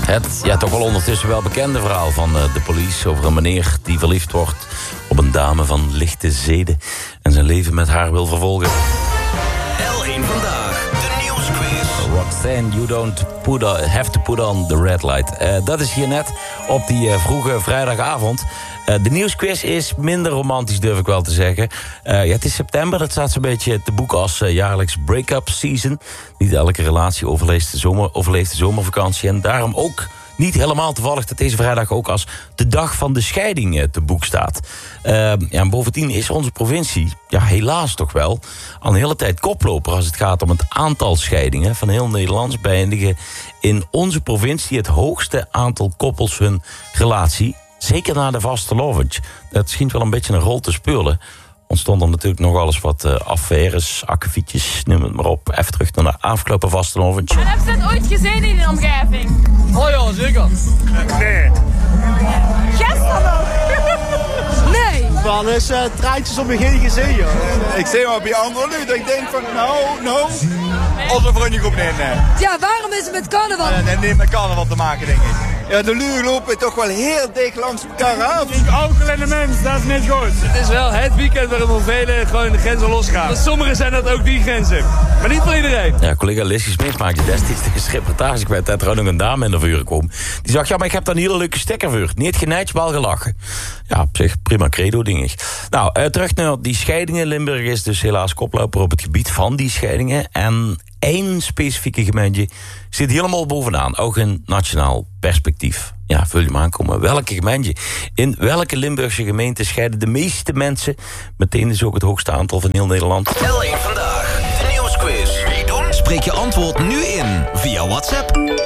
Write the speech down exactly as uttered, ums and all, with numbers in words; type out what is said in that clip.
Het ja, toch wel ondertussen wel bekende verhaal van uh, de police over een meneer die verliefd wordt op een dame van lichte zeden en zijn leven met haar wil vervolgen. L één Vandaag, de nieuwsquiz. Roxanne, you don't put on, have to put on the red light. Uh, dat is hier net op die uh, vroege vrijdagavond. Uh, de nieuwsquiz is minder romantisch, durf ik wel te zeggen. Uh, ja, het is september, dat staat zo'n beetje te boek als uh, jaarlijks break-up season. Niet elke relatie overleeft de, zomer, overleeft de zomervakantie. En daarom ook niet helemaal toevallig dat deze vrijdag ook als de dag van de scheiding uh, te boek staat. Uh, ja, en bovendien is onze provincie, ja helaas toch wel, al een hele tijd koploper als het gaat om het aantal scheidingen van heel Nederland. Beëindigen in onze provincie het hoogste aantal koppels hun relatie. Zeker na de vastelovend. Dat schijnt wel een beetje een rol te spelen. Ontstond er natuurlijk nog alles wat uh, affaires, akkefietjes, noem het maar op. Even terug naar de afgelopen vastelovend. En heb je dat ooit gezien in de omgeving? Oh ja, zeker. Nee. Gisteren nog? Nee. Wel eens uh, treintjes om je geen gezien, joh. Ik zie wel bij anderen nu dat ik denk van, nou, nou. Als een vriendje op neer. Ja, waarom is het met carnaval? Dat heeft niet met carnaval te maken, denk ik. Ja, de luren lopen toch wel heel dicht langs elkaar af. Ik alcohol in de mens, dat is niet goed. Het is wel het weekend waarin velen gewoon de grenzen losgaan. Voor sommigen zijn dat ook die grenzen. Maar niet voor iedereen. Ja, collega Lissy Smit maakte destijds de reportage kwijt dat er ook nog een dame in de vuur kwam. Die zag, ja, maar ik heb daar een hele leuke stekker voor. Niet genijtst, wel gelachen. Ja, op zich prima credo, dingig. Nou, uh, terug naar die scheidingen. Limburg is dus helaas koploper op het gebied van die scheidingen. En één specifieke gemeente zit helemaal bovenaan. Ook in nationaal perspectief. Ja, vul je maar aankomen. Welke gemeente? In welke Limburgse gemeente scheiden de meeste mensen? Meteen is ook het hoogste aantal van heel Nederland. L één Vandaag, de nieuwsquiz. Meedoen? Spreek je antwoord nu in via WhatsApp